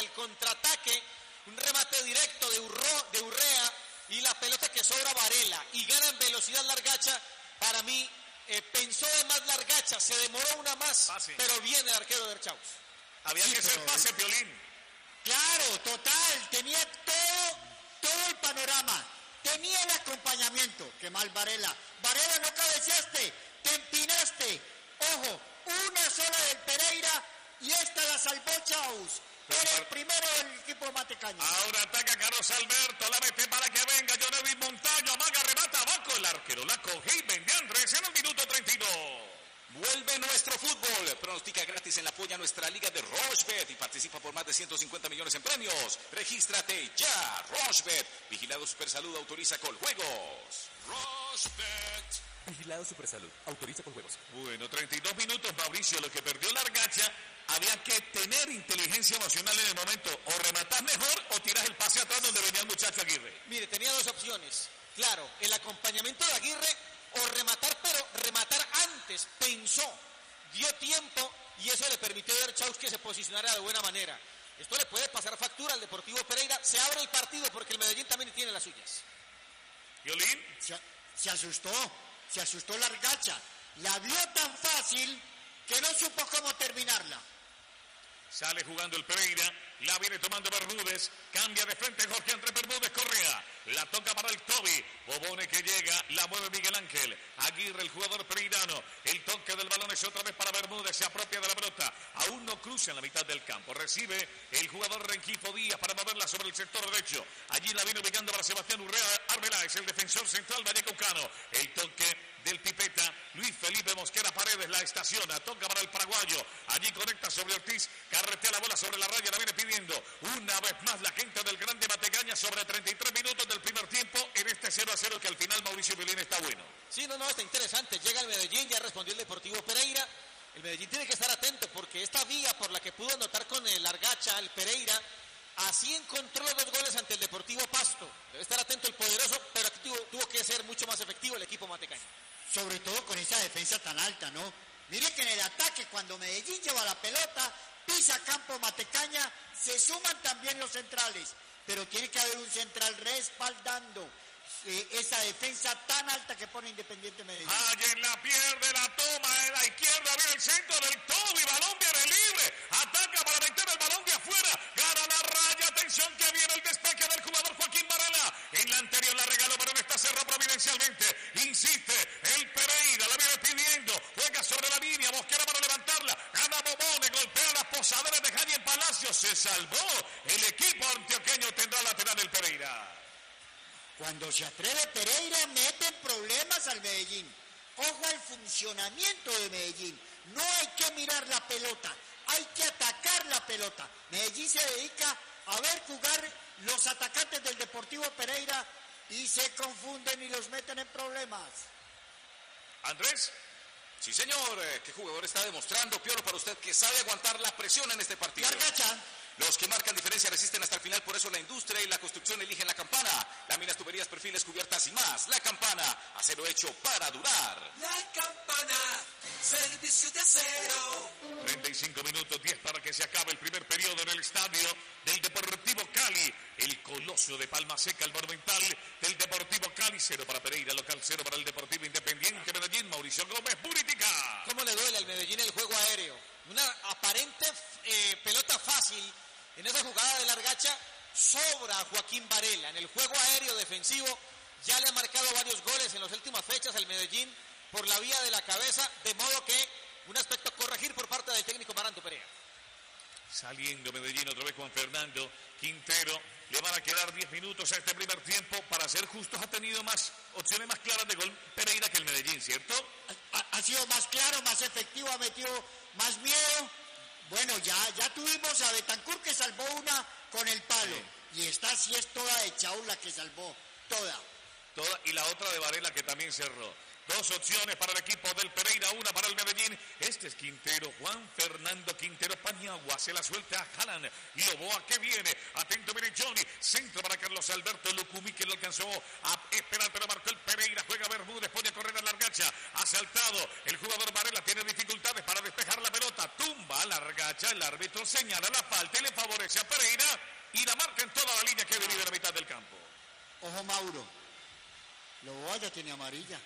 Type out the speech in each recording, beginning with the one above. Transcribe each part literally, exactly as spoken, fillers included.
el contraataque, un remate directo de, Urro, de Urrea y la pelota que sobra Varela y gana en velocidad Largacha. Para mí eh, pensó de más Largacha, se demoró una más, pase. Pero bien el arquero de Erchaus. Había sí, que hacer pero... pase, Piolín. Claro, total, tenía todo, todo el panorama, tenía el acompañamiento. Qué mal Varela. Varela, no cabeceaste, te empinaste. Ojo, una sola del Pereira y esta la salvó Chaus. Era el primero del equipo Matecaña. Ahora ataca Carlos Alberto, la mete para que venga Jonevis Montaño, amaga, remata abajo el arquero, la coge y vende Andrés en el minuto treinta y dos. Vuelve nuestro fútbol. Pronostica gratis en la polla nuestra liga de Rochebet y participa por más de ciento cincuenta millones en premios. Regístrate ya. Rochebet. Vigilado Supersalud. Autoriza con juegos. Rochebet. Vigilado Supersalud. Autoriza con juegos. Bueno, treinta y dos minutos, Mauricio. Lo que perdió Largacha, había que tener inteligencia emocional en el momento. O rematás mejor o tiras el pase atrás donde venía el muchacho Aguirre. Mire, tenía dos opciones. Claro, el acompañamiento de Aguirre o rematar, pero rematar antes, pensó, dio tiempo y eso le permitió a Erchaus que se posicionara de buena manera. Esto le puede pasar factura al Deportivo Pereira, se abre el partido porque el Medellín también tiene las suyas. ¿Violín? Se, se asustó, se asustó Largacha, la vio tan fácil que no supo cómo terminarla. Sale jugando el Pereira, la viene tomando Bermúdez, cambia de frente Jorge Andrés Bermúdez Correa, la toca para el Toby, Bobone que llega, la mueve Miguel Ángel, Aguirre el jugador pereirano, el toque del balón es otra vez para Bermúdez, se apropia de la pelota, aún no cruza en la mitad del campo, recibe el jugador Renquifo Díaz para moverla sobre el sector derecho, allí la viene ubicando para Sebastián Urrea Arbeláez, el defensor central vallecaucano, el toque del Pipeta, Luis Felipe Mosquera Paredes la estaciona, toca para el paraguayo, allí conecta sobre Ortiz, carretea la bola sobre la raya, la viene pidiendo una vez más la gente del Grande Matecaña sobre treinta y tres minutos del primer tiempo en este cero a cero que al final Mauricio Piolín está bueno. Sí, no, no, está interesante, llega el Medellín, ya respondió el Deportivo Pereira, el Medellín tiene que estar atento porque esta vía por la que pudo anotar con el Largacha, el Pereira, así encontró los dos goles ante el Deportivo Pasto, debe estar atento el poderoso, pero aquí tuvo, tuvo que ser mucho más efectivo el equipo matecaño. Sobre todo con esa defensa tan alta, ¿no? Mire que en el ataque, cuando Medellín lleva la pelota, pisa campo Matecaña, se suman también los centrales, pero tiene que haber un central respaldando eh, esa defensa tan alta que pone Independiente Medellín. Alguien la pierde, la toma en la izquierda, viene el centro del Toby, balón viene libre, ataca para meter el balón de afuera, gana la raya, atención que viene el despeje del jugador Joaquín Varela, en la anterior la regaló, pero en esta cerró providencialmente, insiste, el Pereira la viene pidiendo, juega sobre la línea, Mosquera para levantarla, gana Bobone, golpea las posaderas de Javier Palacio, se salvó, el equipo antioqueño tendrá lateral el Pereira. Cuando se atreve Pereira mete problemas al Medellín, ojo al funcionamiento de Medellín, no hay que mirar la pelota, hay que atacar la pelota, Medellín se dedica a ver jugar los atacantes del Deportivo Pereira y se confunden y los meten en problemas. Andrés. Sí, señor. ¿Qué jugador está demostrando, Piolo, para usted que sabe aguantar la presión en este partido? Largacha. Los que marcan diferencia resisten hasta el final, por eso la industria y la construcción eligen la Campana. Láminas, tuberías, perfiles, cubiertas y más. La Campana, acero hecho para durar. La Campana, servicio de acero. treinta y cinco minutos, diez para que se acabe el primer periodo en el estadio del Deportivo Cali. El coloso de Palma Seca, el monumental del Deportivo Cali. Cero para Pereira, local cero para el Deportivo Independiente Medellín. Mauricio Gómez, Buritica. ¿Cómo le duele al Medellín el juego aéreo? Una aparente eh, pelota fácil. En esa jugada de Largacha sobra a Joaquín Varela. En el juego aéreo defensivo ya le ha marcado varios goles en las últimas fechas al Medellín por la vía de la cabeza, de modo que un aspecto a corregir por parte del técnico Maranto Perea. Saliendo Medellín otra vez Juan Fernando Quintero. Le van a quedar diez minutos a este primer tiempo. Para ser justos, ha tenido más opciones más claras de gol Pereira que el Medellín, ¿cierto? Ha, ha sido más claro, más efectivo, ha metido más miedo. Bueno, ya, ya tuvimos a Betancur que salvó una con el palo. Sí. Y esta sí es toda de Chaus la que salvó. Toda. Toda. Y la otra de Varela que también cerró. Dos opciones para el equipo del Pereira, una para el Medellín. Este es Quintero, Juan Fernando Quintero Paniagua. Se la suelta a Jalan. Loboa que viene. Atento viene Johnny. Centro para Carlos Alberto Lucumí que lo alcanzó a esperar, pero marcó el Pereira. Juega Bermúdez, pone a correr a Largacha. Ha saltado. El jugador Varela tiene dificultades para despejar la pelota. Tumba a Largacha. El árbitro señala la falta y le favorece a Pereira. Ojo Mauro, Loboa ya tiene amarilla.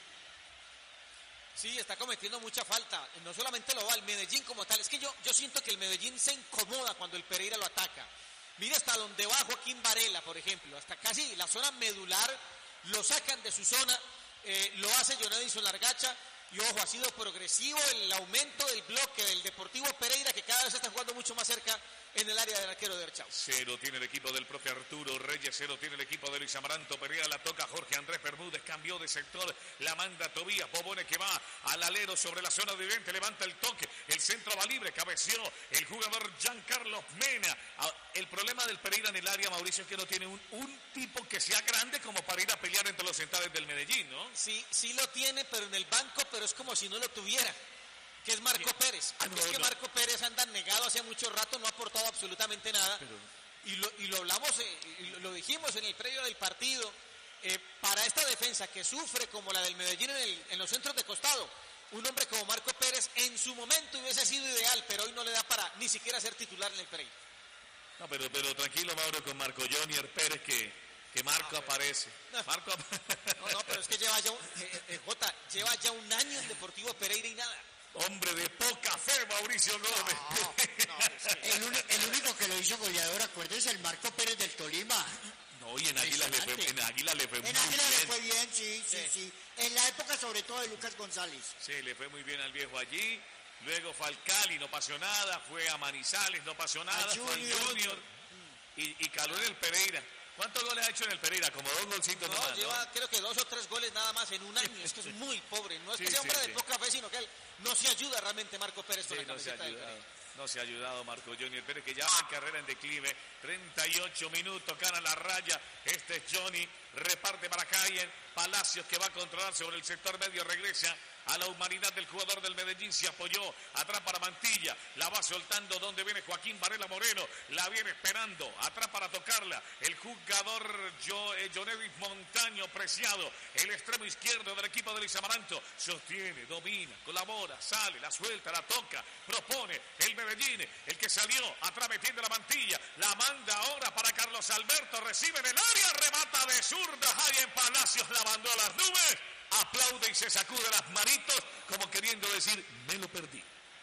Sí, está cometiendo mucha falta. No solamente lo va, el Medellín como tal. Es que yo, yo siento que el Medellín se incomoda cuando el Pereira lo ataca. Mira hasta donde va Joaquín Varela, por ejemplo. Hasta casi la zona medular. Lo sacan de su zona. Eh, lo hace John Edison Largacha. Y ojo, ha sido progresivo el aumento del bloque del Deportivo Pereira, que cada vez está jugando mucho más cerca en el área del arquero de Erchau. Cero tiene el equipo del profe Arturo Reyes, cero tiene el equipo de Luis Amaranto Perea, la toca Jorge Andrés Bermúdez, cambió de sector, la manda Tobías Bobone que va al alero sobre la zona de oriente, levanta el toque, el centro va libre, cabeció el jugador Giancarlo Mena. El problema del Pereira en el área, Mauricio, es que no tiene un, un tipo que sea grande como para ir a pelear entre los centrales del Medellín, ¿no? Sí, sí lo tiene, pero en el banco, pero es como si no lo tuviera. Que es Marco Pérez. Ah, no, es que no. Marco Pérez anda negado hace mucho rato, no ha aportado absolutamente nada. Pero... Y, lo, y lo hablamos, eh, y lo, lo dijimos en el previo del partido. Eh, para esta defensa que sufre como la del Medellín en, el, en los centros de costado, un hombre como Marco Pérez en su momento hubiese sido ideal, pero hoy no le da para ni siquiera ser titular en el Pereira. No, pero, pero tranquilo, Mauro, con Marco Jonier Pérez, que, que Marco no, aparece. No. Marco no, no, pero es que lleva ya, un, eh, eh, Jota, lleva ya un año en Deportivo Pereira y nada. Hombre de poca fe, Mauricio Gómez. No, no, sí. el, un, el único que lo hizo goleador, acuérdense, el Marco Pérez del Tolima. No, y en Águila le fue, en Águila le fue en muy Águila bien. le fue bien, sí, sí, sí, sí. En la época sobre todo de Lucas González. Sí, le fue muy bien al viejo allí. Luego fue al Cali, no pasó nada. Fue a Manizales, no pasó nada. A fue al Junior. Mm. Y, y caló en el Pereira. ¿Cuántos goles ha hecho en el Pereira? Como dos golcitos no, nomás, lleva ¿no? creo que dos o tres goles nada más en un año. Es que es muy pobre. No es Sí, que sea sí, hombre sí. de poca fe, sino que él no se ayuda realmente Marco Pérez con Sí, la no se ha camiseta del ayudado. Pereira. No se ha ayudado Marco Jonier Pérez, que ya va en carrera en declive. treinta y ocho minutos, gana la raya. Este es Johnny. Reparte para Cayen. Palacios que va a controlar sobre el sector medio. Regresa a la humanidad del jugador del Medellín. Se apoyó atrás para Mantilla. La va soltando donde viene Joaquín Varela Moreno. La viene esperando. Atrás para tocarla. El jugador jo, eh, Jonevis Montaño Preciado. El extremo izquierdo del equipo de Luis Amaranto. Sostiene, domina, colabora, sale, la suelta, la toca. Propone el Medellín. El que salió atrás metiendo la mantilla. La manda ahora para Carlos Alberto. Recibe en el área. Remata de zurda. Ahí en Palacios la mandó a las nubes. Aplaude y se sacude las manitos como queriendo decir, me lo perdí.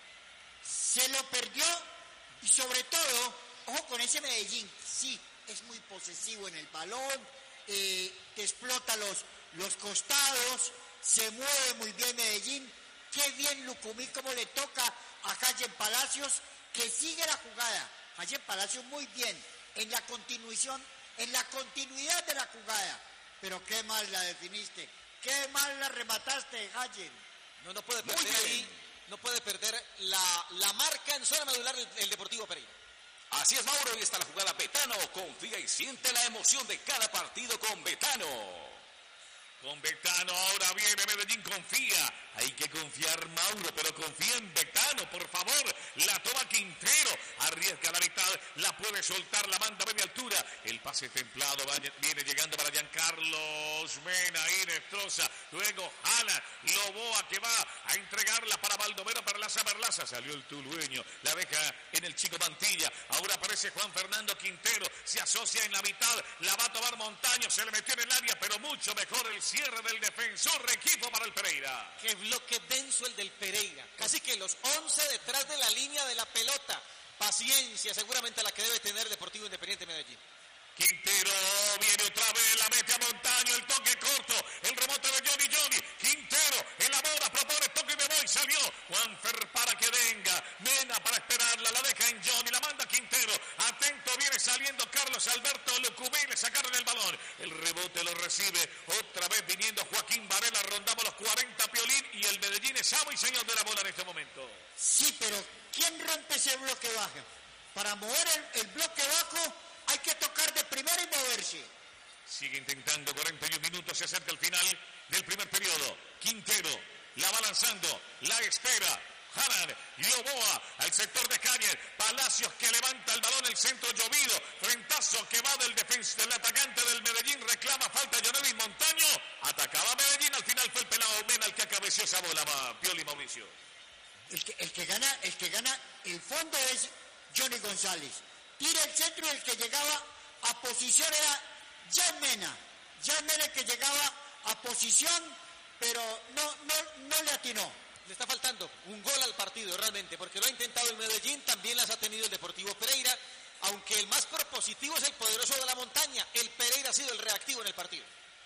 Se lo perdió y sobre todo, ojo con ese Medellín, sí, es muy posesivo en el balón, eh, te explota los, los costados, se mueve muy bien Medellín, qué bien Lucumí como le toca a Jayen Palacios, que sigue la jugada, Jayen Palacios muy bien, en la continuación, en la continuidad de la jugada, pero qué mal la definiste. Qué mal la remataste, Jayen. No, no puede perder ahí, no puede perder la, la marca en zona medular del, del Deportivo Pereira. Así es, Mauro, y está la jugada Betano. Confía y siente la emoción de cada partido con Betano. Con Betano ahora viene Medellín, confía. Hay que confiar, Mauro, pero confía en Betano, por favor. La toma Quintero, arriesga la mitad, la puede soltar, la manda a media altura. El pase templado va, viene llegando para Giancarlos Mena, ahí destroza. Luego jala Loboa que va a entregarla para Baldomero, para Laza Berlaza. Salió el tulueño, la deja en el chico Mantilla. Ahora aparece Juan Fernando Quintero, se asocia en la mitad, la va a tomar Montaño, se le metió en el área, pero mucho mejor el cierre del defensor, equipo para el Pereira. Qué bloque denso el del Pereira. Casi que los once detrás de la línea de la pelota. Paciencia, seguramente la que debe tener Deportivo Independiente Medellín. Quintero viene otra vez, la mete a Montaño, el toque corto, el rebote de Johnny Johnny. Quintero elabora, propone, toque y me voy, salió Juanfer para que venga. Mena para esperarla, la deja en Johnny, la manda Quintero. Atento, viene saliendo Carlos Alberto Lucumí, le sacaron el balón. El rebote lo recibe otra vez viniendo Joaquín Varela, rondamos los cuarenta Piolín y el Medellín es amo y señor de la bola en este momento. Sí, pero ¿quién rompe ese bloque bajo? Para mover el, el bloque bajo hay que tocar de primera y moverse. Sigue intentando, cuarenta y un minutos, se acerca el final del primer periodo. Quintero la va lanzando, la espera. Jalan, Loboa al sector de Cañer. Palacios que levanta el balón, el centro llovido. Frentazo que va del defensa, del atacante del Medellín. Reclama falta Jonevis Montaño. Atacaba Medellín, al final fue el pelado Mena el que acabeció esa bola. Pioli Mauricio. El que, el que gana, el que gana el fondo es Johnny González. Tira el centro y el que llegaba a posición era Jan Mena. Ya Mere que llegaba a posición, pero no, no, no le atinó. Le está faltando un gol al partido realmente, porque lo ha intentado el Medellín, también las ha tenido el Deportivo Pereira, aunque el más propositivo es el poderoso de la montaña. El Pereira ha sido el reactivo en el partido.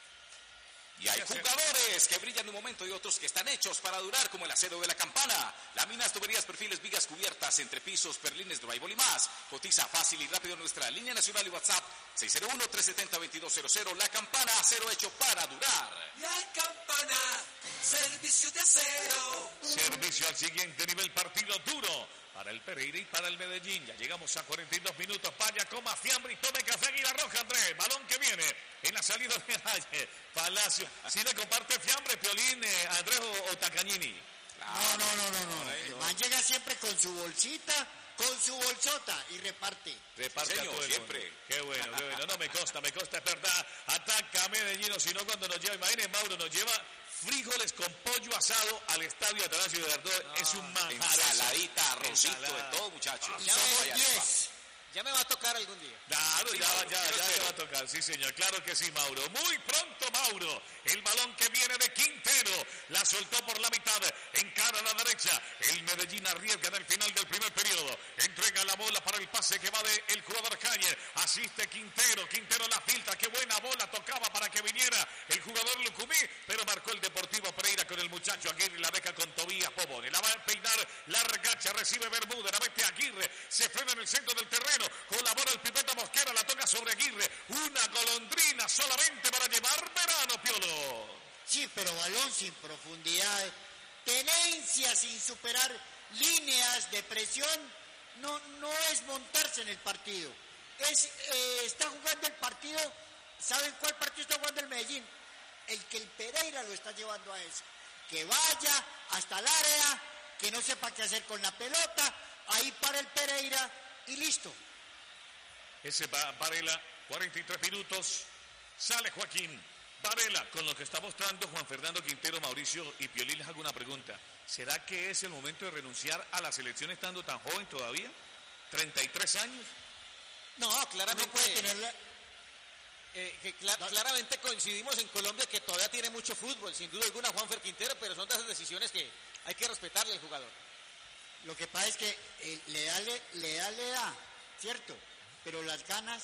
Y hay jugadores que brillan en un momento y otros que están hechos para durar, como el acero de la Campana. Láminas, tuberías, perfiles, vigas cubiertas, entrepisos, perlines, drywall y más. Cotiza fácil y rápido en nuestra línea nacional y WhatsApp seis cero uno, tres siete cero, dos dos cero cero. La Campana, acero hecho para durar. La Campana, servicio de acero. Servicio al siguiente nivel, partido duro para el Pereira y para el Medellín. Ya llegamos a cuarenta y dos minutos. Vaya, coma fiambre y tome café Águila Roja, Andrés. Balón que viene en la salida de Valle. Palacio. Si le comparte fiambre, Piolín, eh, Andrés o, o Tacañini. No, no, no, no, no. El man llega siempre con su bolsita, con su bolsota y reparte. Reparte Señor, a todo el siempre. mundo. Qué bueno, qué bueno. No me consta, me consta, es verdad. Ataca a Medellín, o si no, cuando nos lleva, imagínense, Mauro, nos lleva frijoles con pollo asado al estadio Atanasio Girardot. No, es un manjar. Ensaladita, arrocito, Ensalada. de todo, muchachos. Ya me, diez. Ya me va a tocar algún día. Claro, sí, ya, Mauro, ya, ya, ya ya va a tocar, sí señor, claro que sí, Mauro. Muy pronto, Mauro. El balón que viene de Quintero, la soltó por la mitad, encara a la derecha. El Medellín arriesga en el final del primer periodo. Entrega la bola para el pase que va de el jugador Calle. Asiste Quintero, Quintero la filtra, qué buena bola tocaba para que viniera el jugador Lucumí, pero marcó el Deportivo Pereira con el muchacho Aguirre, la beca con Tobías Pobone. La va a peinar la regacha, recibe Bermúdez, la mete Aguirre, se frena en el centro del terreno, colabora el Pipeta Mosquera, la toca sobre Aguirre, una golondrina solamente para llevar verano, Piolo. Sí, pero balón sin profundidad, tenencia sin superar líneas de presión, no, no es montarse en el partido. Es, eh, está jugando el partido, ¿saben cuál partido está jugando el Medellín? El que el Pereira lo está llevando a eso. Que vaya hasta el área, que no sepa qué hacer con la pelota, ahí para el Pereira y listo. Ese va Varela, cuarenta y tres minutos, sale Joaquín Varela, con lo que está mostrando Juan Fernando Quintero, Mauricio y Piolín. Les hago una pregunta, ¿será que es el momento de renunciar a la selección estando tan joven todavía? ¿treinta y tres años? No, claramente, no puede tenerla. eh, que cl claramente coincidimos en Colombia que todavía tiene mucho fútbol, sin duda alguna Juanfer Quintero, pero son de esas decisiones que hay que respetarle al jugador. Lo que pasa es que eh, le da, le, le da, le da, ¿cierto? Pero las ganas...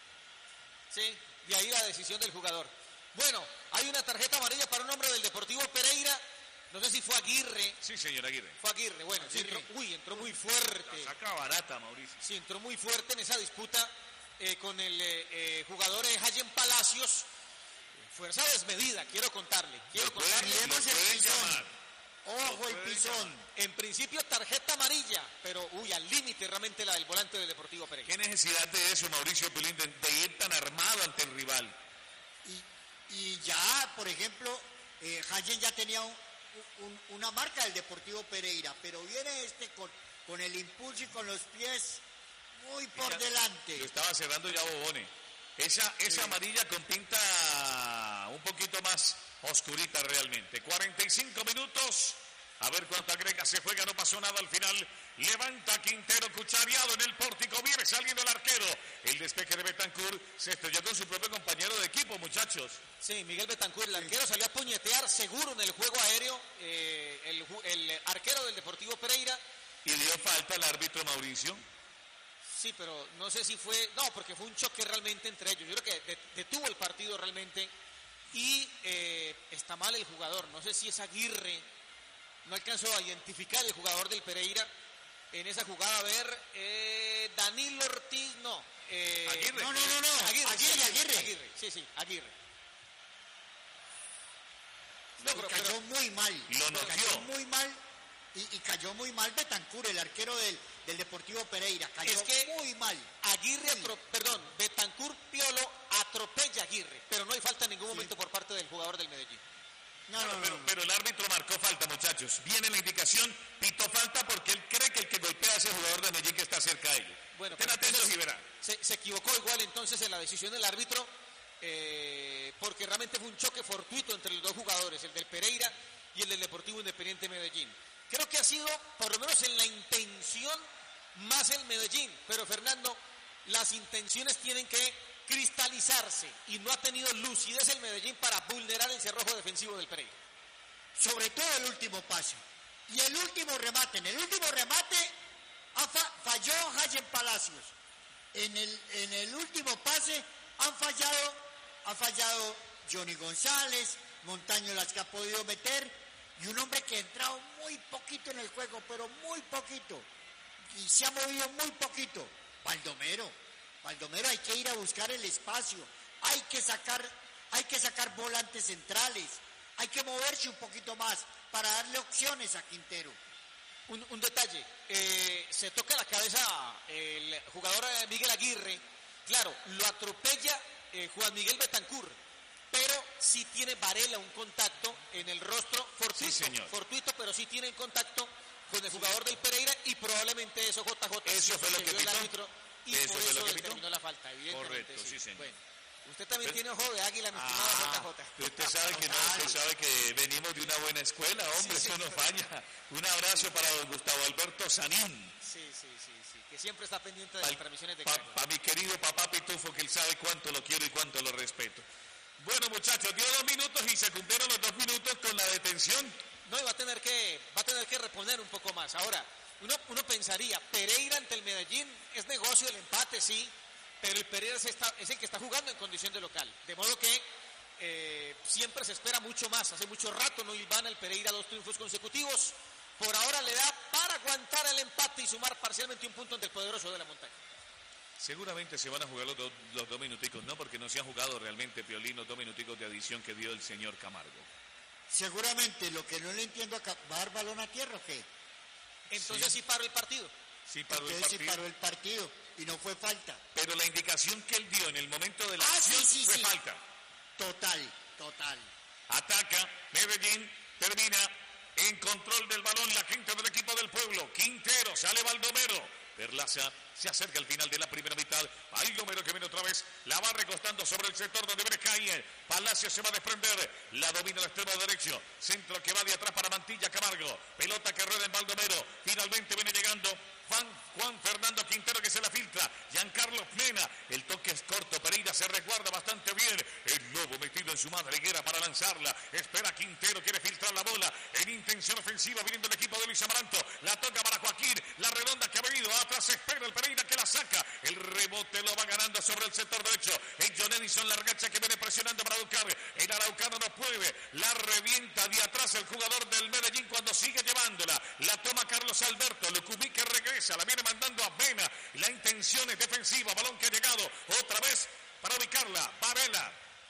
Sí, de ahí la decisión del jugador. Bueno, hay una tarjeta amarilla para un hombre del Deportivo Pereira. No sé si fue Aguirre. Sí, señor Aguirre. Fue Aguirre, bueno, Aguirre. Sí, entró, uy, entró muy fuerte. La saca barata, Mauricio. Sí, entró muy fuerte en esa disputa eh, con el eh, eh, jugador eh, Hayen Palacios. Fuerza desmedida, quiero contarle. Quiero Lo pueden- contarle. lo pueden llamar. Ojo el pisón. En principio tarjeta amarilla, pero uy, al límite realmente la del volante del Deportivo Pereira. ¿Qué necesidad de eso, Mauricio Piolín, de, de ir tan armado ante el rival? Y, y ya, por ejemplo, eh, Hayen ya tenía un, un, una marca del Deportivo Pereira, pero viene este con, con el impulso y con los pies muy por Ya, delante. Lo estaba cerrando ya Bobone. Esa, esa amarilla con pinta un poquito más oscurita realmente. cuarenta y cinco minutos. A ver cuánto agrega, se juega, no pasó nada al final. Levanta Quintero, cuchareado en el pórtico, viene saliendo el arquero. El despeje de Betancourt se estrelló con su propio compañero de equipo, muchachos. Sí, Miguel Betancourt, el arquero salió a puñetear seguro en el juego aéreo. Eh, el, el arquero del Deportivo Pereira. Y dio falta al árbitro Mauricio. Sí, pero no sé si fue... No, porque fue un choque realmente entre ellos. Yo creo que detuvo el partido realmente. Y eh, está mal el jugador. No sé si es Aguirre. No alcanzó a identificar el jugador del Pereira en esa jugada. A ver, eh, Danilo Ortiz, no. Eh, Aguirre. No, no, no, no. Aguirre, Aguirre, sí, Aguirre. Aguirre, sí, sí, Aguirre. No, Y pero, cayó pero- muy mal. Lo noqueó. Cayó muy mal. Y, y cayó muy mal Betancourt, el arquero del, del Deportivo Pereira. Cayó Es que muy mal. Aguirre, atro- perdón, Betancourt Piolo atropella a Aguirre, pero no hay falta en ningún momento por parte del jugador del Medellín. No, no, no. Pero, pero el árbitro marcó falta, muchachos. Viene la indicación, pitó falta porque él cree que el que golpea es el jugador de Medellín que está cerca de él. Bueno, Estén pero atentos entonces y verán. Se, se equivocó igual entonces en la decisión del árbitro, eh, porque realmente fue un choque fortuito entre los dos jugadores, el del Pereira y el del Deportivo Independiente Medellín. Creo que ha sido, por lo menos en la intención, más el Medellín, pero Fernando, las intenciones tienen que cristalizarse y no ha tenido lucidez el Medellín para vulnerar el cerrojo defensivo del Pereira. Sobre todo el último pase. Y el último remate. En el último remate fa falló Hayen Palacios. En el, en el último pase han fallado, ha fallado Johnny González, Montaño las que ha podido meter, y un hombre que ha entrado muy poquito en el juego, pero muy poquito. Y se ha movido muy poquito. Baldomero. Baldomero, hay que ir a buscar el espacio. Hay que sacar, hay que sacar volantes centrales. Hay que moverse un poquito más para darle opciones a Quintero. Un, un detalle, eh, se toca la cabeza el jugador Miguel Aguirre, claro, lo atropella eh, Juan Miguel Betancur, pero sí tiene Varela un contacto en el rostro fortuito, sí, señor. fortuito, pero sí tiene el contacto con el jugador del Pereira y probablemente eso J J eso fue lo que pitó. Árbitro, y eso por fue eso lo que determinó pitó. la falta, evidentemente. Correcto, sí, sí señor. Bueno, usted también Pero, tiene ojo de águila, mi estimado ah, J J. Usted sabe que no, usted sabe que venimos de una buena escuela, hombre, Sí, eso sí. no falla. Un abrazo para don Gustavo Alberto Sanín. Sí, sí, sí, sí, que siempre está pendiente de Para las transmisiones de Carlos. pa, pa mi querido papá Pitufo, que él sabe cuánto lo quiero y cuánto lo respeto. Bueno, muchachos, dio dos minutos y se cumplieron los dos minutos con la detención. No, y va a tener que, va a tener que reponer un poco más. Ahora, uno, uno pensaría, Pereira ante el Medellín es negocio el empate, sí, pero el Pereira es, está, es el que está jugando en condición de local. De modo que eh, siempre se espera mucho más. Hace mucho rato no hilvana el Pereira dos triunfos consecutivos. Por ahora le da para aguantar el empate y sumar parcialmente un punto ante el poderoso de la montaña. Seguramente se van a jugar los, do, los dos minuticos, no, porque no se han jugado realmente, Piolín, los dos minuticos de adición que dio el señor Camargo. Seguramente, lo que no le entiendo acá, ¿va a dar balón a tierra o qué? Entonces sí, sí paró el partido. Sí paró el Entonces sí partido. paró el partido y no fue falta. Pero la indicación que él dio en el momento de la Ah, acción sí, sí, fue sí. falta. Total, total. Ataca, Medellín, termina en control del balón la gente del equipo del pueblo. Quintero, sale Baldomero. Perlaza se acerca al final de la primera mitad. Baldomero que viene otra vez, la va recostando sobre el sector donde viene Calle. Palacio se va a desprender, la domina el extremo derecho. Centro que va de atrás para Mantilla Camargo. Pelota que rueda en Baldomero. Finalmente viene llegando Juan, Juan Fernando Quintero que se la filtra. Giancarlo Mena, el toque es corto. Pereira se resguarda bastante bien. El lobo metido en su madriguera para lanzarla. Espera Quintero, quiere filtrar la bola. En intención ofensiva viniendo el equipo de Luis Amaranto. La toca para Joaquín. La redonda que ha venido. Atrás espera el Pereira que la saca. El rebote lo va ganando sobre el sector derecho. El John Edison Largacha que viene presionando para Araucano. El Araucano no puede. La revienta de atrás el jugador del Medellín cuando sigue llevándola. La toma Carlos Alberto. Lucumí que regresa. La viene mandando a Mena. La intención es defensiva. Balón que ha llegado otra vez para ubicarla. Varela.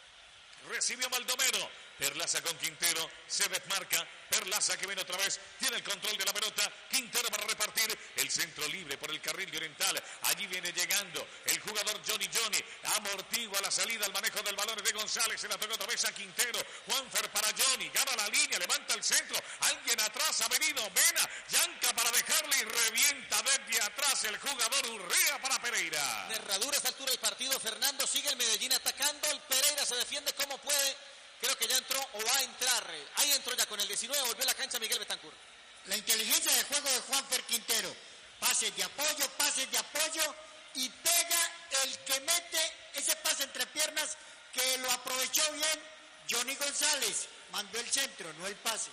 Recibió Baldomero. Perlaza con Quintero, se desmarca, Perlaza que viene otra vez, tiene el control de la pelota, Quintero para repartir, el centro libre por el carril de Oriental, allí viene llegando el jugador Johnny Johnny, amortigua la salida, el manejo del balón de González, se la toca otra vez a Quintero, Juanfer para Johnny, gana la línea, levanta el centro, alguien atrás ha venido, Mena, Yanca para dejarle y revienta desde atrás el jugador Urrea para Pereira. De herradura a esta altura del partido, Fernando sigue el Medellín atacando, el Pereira se defiende como puede. Creo que ya entró o va a entrar. Ahí entró ya con el diecinueve, volvió a la cancha Miguel Betancur. La inteligencia de juego de Juanfer Quintero. Pases de apoyo, pases de apoyo y pega el que mete ese pase entre piernas que lo aprovechó bien Johnny González. Mandó el centro, no el pase.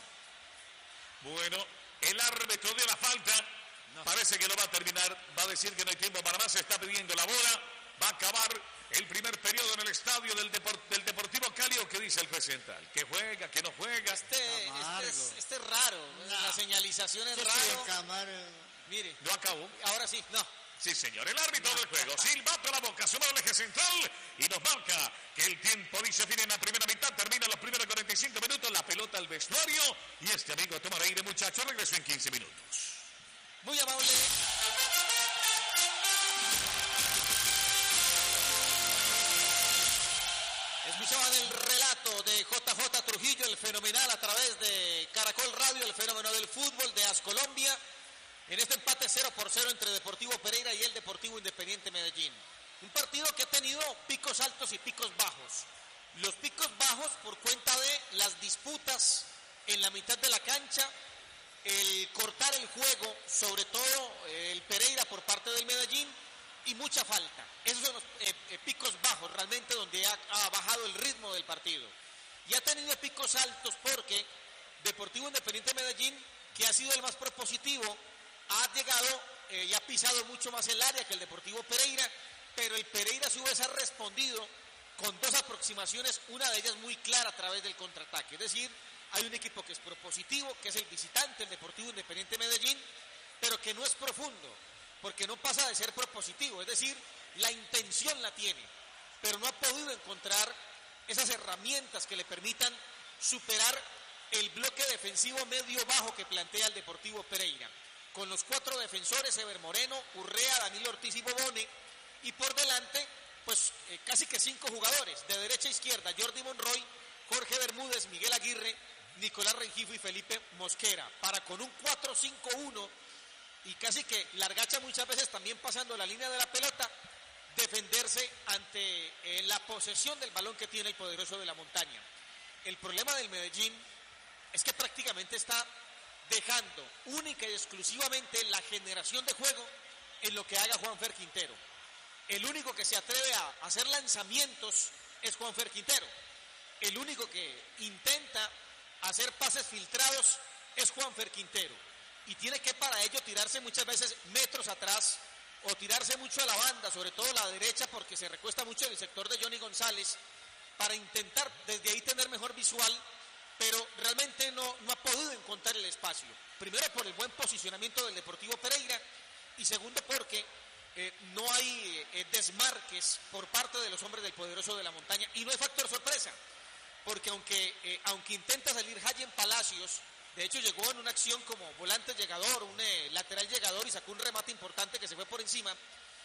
Bueno, el árbitro de la falta. No. Parece que no va a terminar. Va a decir que no hay tiempo para más. Se está pidiendo la bola. Va a acabar el primer periodo en el estadio del, Depor del Deportivo Cali. ¿O qué dice el juez central? ¿Que juega, que no juega? Este, este, es, este es raro. No. La señalización es Este raro. Mire. ¿No acabó? Ahora sí, no. Sí, señor. El árbitro no. del juego. Silbato a la boca. Suma el eje central. Y nos marca que el tiempo dice fin en la primera mitad. Termina los primeros cuarenta y cinco minutos. La pelota al vestuario. Y este amigo toma aire, muchachos. Regresó en quince minutos. Muy amable. Escuchaban el relato de J J Trujillo, el fenomenal a través de Caracol Radio, el fenómeno del fútbol de Ascolombia, en este empate cero por cero entre Deportivo Pereira y el Deportivo Independiente Medellín. Un partido que ha tenido picos altos y picos bajos. Los picos bajos por cuenta de las disputas en la mitad de la cancha, el cortar el juego, sobre todo el Pereira por parte del Medellín, y mucha falta. Esos son los eh, eh, picos bajos, ha, ha bajado el ritmo del partido. Y ha tenido picos altos porque Deportivo Independiente Medellín, que ha sido el más propositivo, ha llegado eh, y ha pisado mucho más el área que el Deportivo Pereira, pero el Pereira a su vez ha respondido con dos aproximaciones, una de ellas muy clara a través del contraataque. Es decir, hay un equipo que es propositivo, que es el visitante, el Deportivo Independiente Medellín, pero que no es profundo, porque no pasa de ser propositivo, es decir, la intención la tiene, pero no ha podido encontrar esas herramientas que le permitan superar el bloque defensivo medio-bajo que plantea el Deportivo Pereira, con los cuatro defensores, Ever Moreno, Urrea, Danilo Ortiz y Bobone, y por delante, pues eh, casi que cinco jugadores, de derecha a izquierda, Jordi Monroy, Jorge Bermúdez, Miguel Aguirre, Nicolás Rengifo y Felipe Mosquera, para con un cuatro cinco uno, y casi que Largacha muchas veces también pasando la línea de la pelota, defenderse ante eh, la posesión del balón que tiene el poderoso de la montaña. El problema del Medellín es que prácticamente está dejando única y exclusivamente la generación de juego en lo que haga Juanfer Quintero. El único que se atreve a hacer lanzamientos es Juanfer Quintero. El único que intenta hacer pases filtrados es Juanfer Quintero. Y tiene que para ello tirarse muchas veces metros atrás o tirarse mucho a la banda, sobre todo a la derecha, porque se recuesta mucho en el sector de Johnny González, para intentar desde ahí tener mejor visual, pero realmente no, no ha podido encontrar el espacio. Primero por el buen posicionamiento del Deportivo Pereira y segundo porque eh, no hay eh, desmarques por parte de los hombres del poderoso de la montaña y no hay factor sorpresa, porque aunque, eh, aunque intenta salir Hayen Palacios, de hecho llegó en una acción como volante llegador, un eh, lateral llegador y sacó un remate importante que se fue por encima,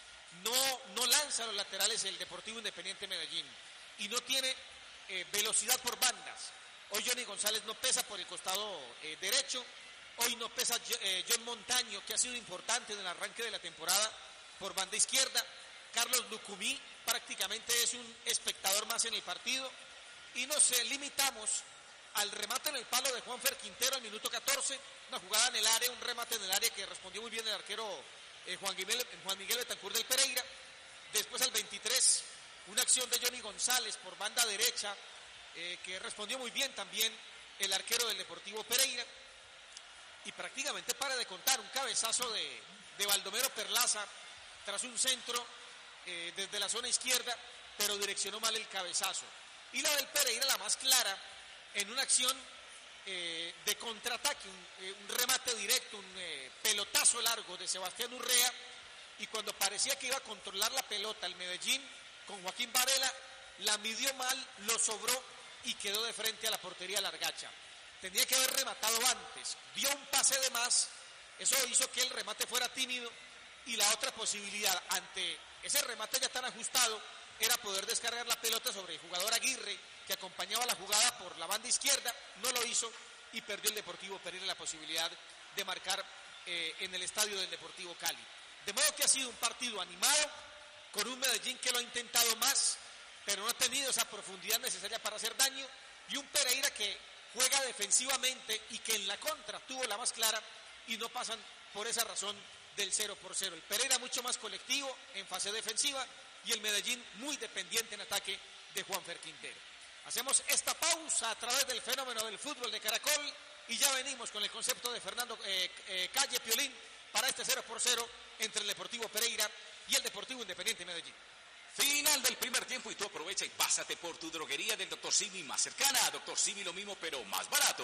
no, no lanza los laterales el Deportivo Independiente Medellín y no tiene eh, velocidad por bandas. Hoy Johnny González no pesa por el costado eh, derecho, hoy no pesa eh, John Montaño, que ha sido importante en el arranque de la temporada por banda izquierda. Carlos Lucumí prácticamente es un espectador más en el partido y nos eh, limitamos al remate en el palo de Juanfer Quintero al minuto catorce, una jugada en el área, un remate en el área que respondió muy bien el arquero eh, Juan, Miguel, Juan Miguel Betancur del Pereira. Después al veintitrés, una acción de Johnny González por banda derecha, eh, que respondió muy bien también el arquero del Deportivo Pereira. Y prácticamente para de contar, un cabezazo de, de Baldomero Perlaza tras un centro eh, desde la zona izquierda, pero direccionó mal el cabezazo. Y la del Pereira, la más clara, en una acción eh, de contraataque, un, eh, un remate directo, un eh, pelotazo largo de Sebastián Urrea, y cuando parecía que iba a controlar la pelota el Medellín con Joaquín Varela, la midió mal, lo sobró y quedó de frente a la portería Largacha. Tenía que haber rematado antes, dio un pase de más, eso hizo que el remate fuera tímido, y la otra posibilidad ante ese remate ya tan ajustado era poder descargar la pelota sobre el jugador Aguirre, que acompañaba la jugada por la banda izquierda, no lo hizo y perdió el Deportivo Pereira la posibilidad de marcar eh, en el estadio del Deportivo Cali. De modo que ha sido un partido animado, con un Medellín que lo ha intentado más, pero no ha tenido esa profundidad necesaria para hacer daño, y un Pereira que juega defensivamente y que en la contra tuvo la más clara y no pasan por esa razón del cero por cero. El Pereira mucho más colectivo en fase defensiva y el Medellín muy dependiente en ataque de Juanfer Quintero. Hacemos esta pausa a través del fenómeno del fútbol de Caracol y ya venimos con el concepto de Fernando eh, eh, Calle Piolín para este cero por cero entre el Deportivo Pereira y el Deportivo Independiente Medellín. Final del primer tiempo y tú aprovecha y pásate por tu droguería del doctor Simi más cercana. doctor Simi lo mismo pero más barato.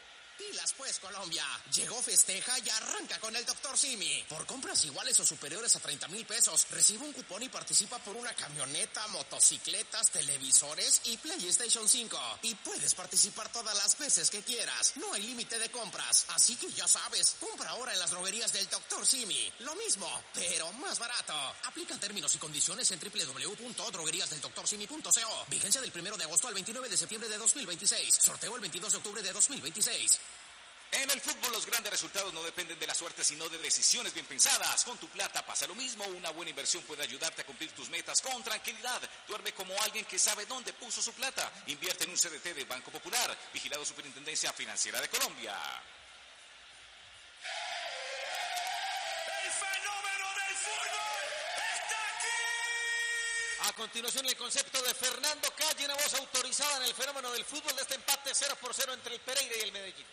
Pilas pues, Colombia. Llegó Festeja y arranca con el doctor Simi. Por compras iguales o superiores a treinta mil pesos, recibe un cupón y participa por una camioneta, motocicletas, televisores y PlayStation cinco. Y puedes participar todas las veces que quieras. No hay límite de compras. Así que ya sabes, compra ahora en las droguerías del doctor Simi. Lo mismo, pero más barato. Aplican términos y condiciones en doble u doble u doble u punto droguerías del doctor simi punto co. Vigencia del primero de agosto al veintinueve de septiembre de dos mil veintiséis. Sorteo el veintidós de octubre de dos mil veintiséis. En el fútbol los grandes resultados no dependen de la suerte, sino de decisiones bien pensadas. Con tu plata pasa lo mismo. Una buena inversión puede ayudarte a cumplir tus metas con tranquilidad. Duerme como alguien que sabe dónde puso su plata. Invierte en un C D T de Banco Popular. Vigilado Superintendencia Financiera de Colombia. El fenómeno del fútbol está aquí. A continuación, el concepto de Fernando Calle, una voz autorizada en el fenómeno del fútbol de este empate cero por cero entre el Pereira y el Medellín.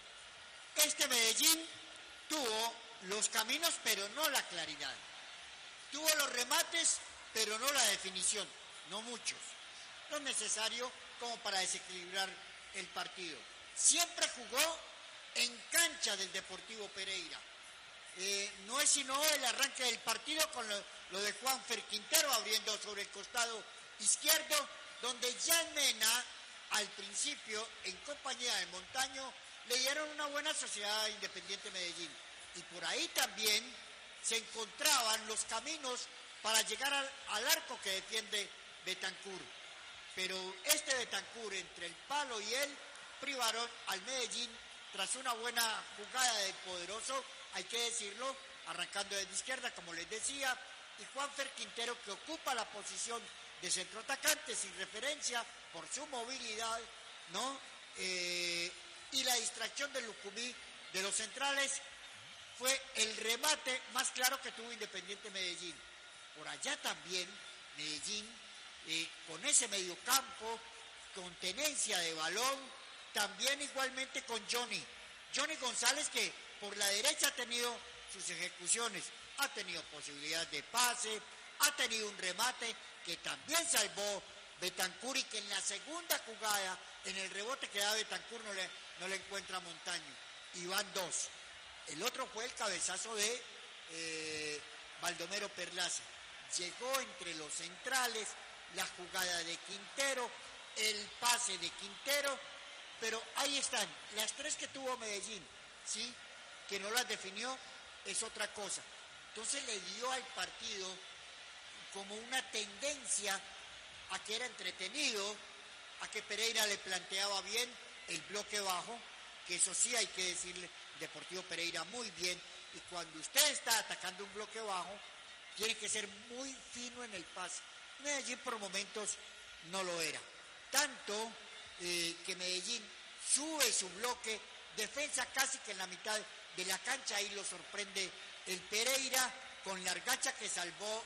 Este Medellín tuvo los caminos, pero no la claridad. Tuvo los remates, pero no la definición. No muchos. Lo necesario como para desequilibrar el partido. Siempre jugó en cancha del Deportivo Pereira. Eh, no es sino el arranque del partido con lo, lo de Juanfer Quintero abriendo sobre el costado izquierdo, donde Jan Mena, al principio, en compañía de Montaño, le dieron una buena sociedad a Independiente Medellín. Y por ahí también se encontraban los caminos para llegar al, al arco que defiende Betancur. Pero este Betancur, entre el palo y él, privaron al Medellín tras una buena jugada del poderoso, hay que decirlo, arrancando desde izquierda, como les decía, y Juanfer Quintero, que ocupa la posición de centro atacante, sin referencia por su movilidad, ¿no? Eh, y la distracción de Lucumí de los centrales fue el remate más claro que tuvo Independiente Medellín. Por allá también, Medellín, eh, con ese mediocampo, con tenencia de balón, también igualmente con Johnny. Johnny González, que por la derecha ha tenido sus ejecuciones, ha tenido posibilidad de pase, ha tenido un remate que también salvó Betancur y que en la segunda jugada, en el rebote que da Betancur, no le, no le encuentra Montaño. Y van dos. El otro fue el cabezazo de eh, Baldomero Perlaza. Llegó entre los centrales, la jugada de Quintero, el pase de Quintero, pero ahí están, las tres que tuvo Medellín, ¿sí? Que no las definió, es otra cosa. Entonces le dio al partido como una tendencia a que era entretenido, a que Pereira le planteaba bien el bloque bajo, que eso sí hay que decirle, Deportivo Pereira muy bien, y cuando usted está atacando un bloque bajo, tiene que ser muy fino en el pase. Medellín por momentos no lo era. Tanto eh, que Medellín sube su bloque, defensa casi que en la mitad de la cancha, ahí lo sorprende el Pereira con la argacha que salvó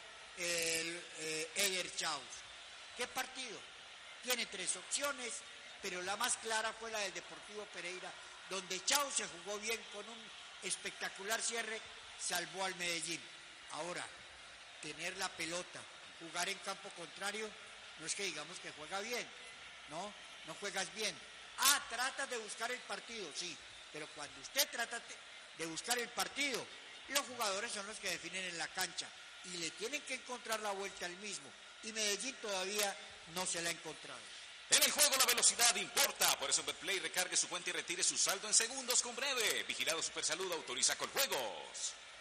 el eh, Eder Chaus. ¿Qué partido? Tiene tres opciones, pero la más clara fue la del Deportivo Pereira, donde Chaus se jugó bien con un espectacular cierre, salvó al Medellín. Ahora, tener la pelota, jugar en campo contrario, no es que digamos que juega bien, no, no juegas bien. Ah, tratas de buscar el partido, sí, pero cuando usted trata de buscar el partido, los jugadores son los que definen en la cancha y le tienen que encontrar la vuelta al mismo, y Medellín todavía no se la ha encontrado. En el juego la velocidad importa, por eso en Betplay recargue su cuenta y retire su saldo en segundos con Breve. Vigilado Supersalud, autoriza con juegos.